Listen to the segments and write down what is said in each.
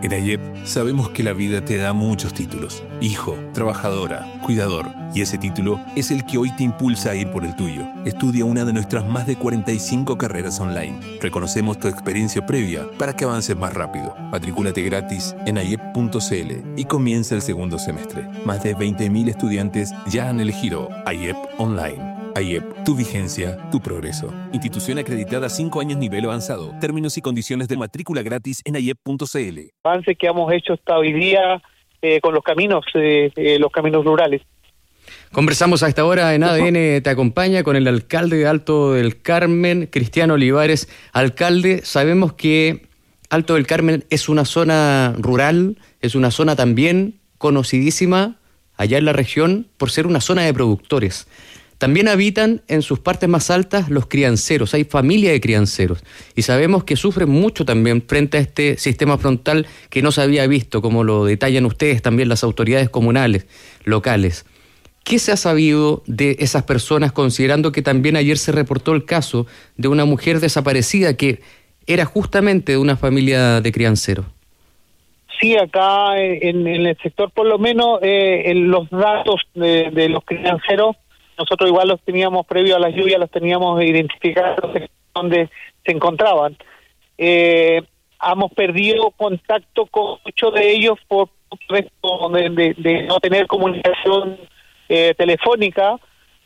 En AIEP sabemos que la vida te da muchos títulos: hijo, trabajadora, cuidador. Y ese título es el que hoy te impulsa a ir por el tuyo. Estudia una de nuestras más de 45 carreras online. Reconocemos tu experiencia previa para que avances más rápido. Matricúlate gratis en aiep.cl y comienza el segundo semestre. Más de 20.000 estudiantes ya han elegido AIEP Online. AIEP, tu vigencia, tu progreso. Institución acreditada 5 años nivel avanzado. Términos y condiciones de matrícula gratis en aiep.cl. Avance que hemos hecho hasta hoy día con los caminos rurales. Conversamos a esta hora en ADN Te Acompaña con el alcalde de Alto del Carmen, Cristiano Olivares. Alcalde, sabemos que Alto del Carmen es una zona rural, es una zona también conocidísima allá en la región por ser una zona de productores. También habitan en sus partes más altas los crianceros, hay familia de crianceros y sabemos que sufren mucho también frente a este sistema frontal que no se había visto, como lo detallan ustedes también las autoridades comunales, locales. ¿Qué se ha sabido de esas personas, considerando que también ayer se reportó el caso de una mujer desaparecida que era justamente de una familia de crianceros? Sí, acá en el sector por lo menos los datos de los crianceros, nosotros igual los teníamos previo a las lluvias, los teníamos identificados donde se encontraban. Hemos perdido contacto con muchos de ellos por de no tener comunicación telefónica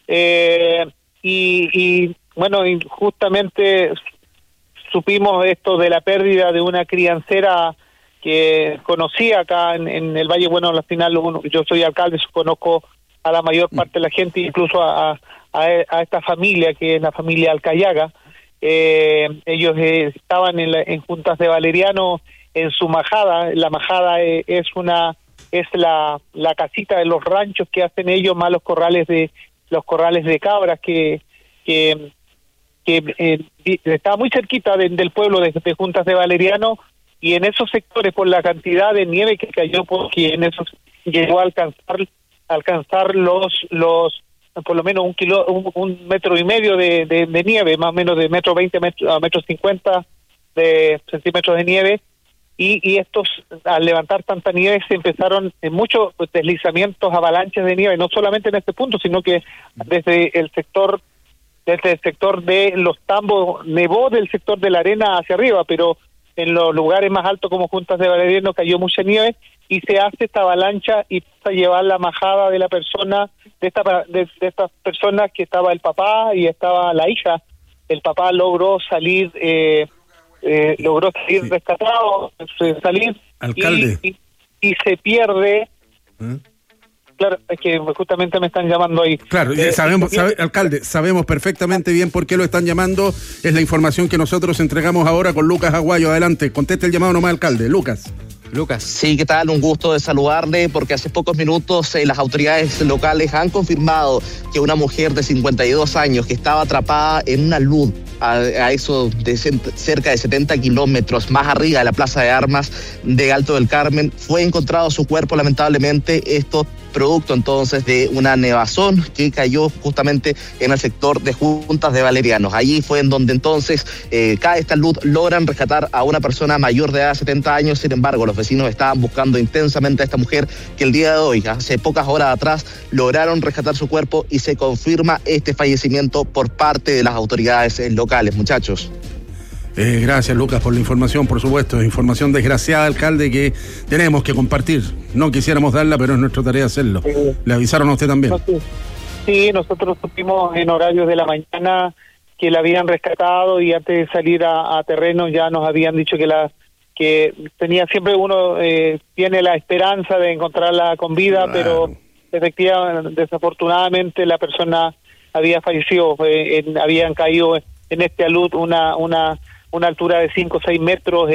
y bueno, justamente supimos esto de la pérdida de una criancera que conocí acá en el Valle. Bueno, al final yo soy alcalde, conozco a la mayor parte de la gente, incluso a esta familia, que es la familia Alcayaga. Ellos estaban en Juntas de Valeriano en su majada. La majada es la casita de los ranchos que hacen ellos, más los corrales de cabras que está muy cerquita del pueblo de Juntas de Valeriano, y en esos sectores, por la cantidad de nieve que cayó, porque en esos llegó a alcanzar los por lo menos un metro y medio de nieve, más o menos de 1.20 a 1.50 de centímetros de nieve, y estos, al levantar tanta nieve, se empezaron muchos deslizamientos, avalanchas de nieve, no solamente en este punto, sino que desde el sector de los tambos nevó, del sector de la arena hacia arriba, pero en los lugares más altos como Juntas de Valeriano cayó mucha nieve y se hace esta avalancha y pasa a llevar la majada de la persona, de estas personas, que estaba el papá y estaba la hija. El papá logró salir Sí. rescatado, salir. Alcalde. Y se pierde. Claro, es que justamente me están llamando ahí. Claro, alcalde, sabemos perfectamente bien por qué lo están llamando. Es la información que nosotros entregamos ahora con Lucas Aguayo. Adelante, conteste el llamado nomás, alcalde. Lucas. Sí, ¿qué tal? Un gusto de saludarle, porque hace pocos minutos las autoridades locales han confirmado que una mujer de 52 años que estaba atrapada en una luz a eso de cerca de 70 kilómetros más arriba de la Plaza de Armas de Alto del Carmen, fue encontrado su cuerpo, lamentablemente. Esto producto entonces de una nevazón que cayó justamente en el sector de Juntas de Valeriano. Allí fue en donde entonces cae esta luz, logran rescatar a una persona mayor de edad, 70 años. Sin embargo, los vecinos estaban buscando intensamente a esta mujer, que el día de hoy, hace pocas horas atrás, lograron rescatar su cuerpo y se confirma este fallecimiento por parte de las autoridades locales, muchachos. Gracias, Lucas, por la información, por supuesto. Información desgraciada, alcalde, que tenemos que compartir. No quisiéramos darla, pero es nuestra tarea hacerlo. ¿Le avisaron a usted también? Sí, nosotros supimos en horarios de la mañana que la habían rescatado, y antes de salir a terreno ya nos habían dicho que tenía siempre uno tiene la esperanza de encontrarla con vida, claro. Pero efectivamente, desafortunadamente, la persona había fallecido, habían caído en este alud una altura de 5 o 6 metros,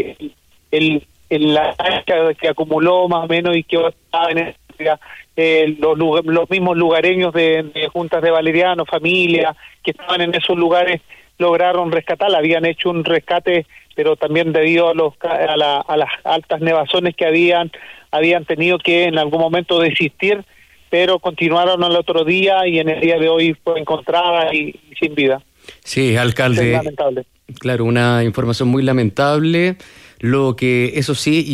la ancha que acumuló más o menos, y que estaba en los mismos lugareños de Juntas de Valeriano, familia que estaban en esos lugares, lograron rescatarla. Habían hecho un rescate, pero también debido a las altas nevazones que habían tenido que en algún momento desistir, pero continuaron al otro día, y en el día de hoy fue encontrada y sin vida. Sí, alcalde. Es lamentable. Claro, una información muy lamentable. Lo que, eso sí,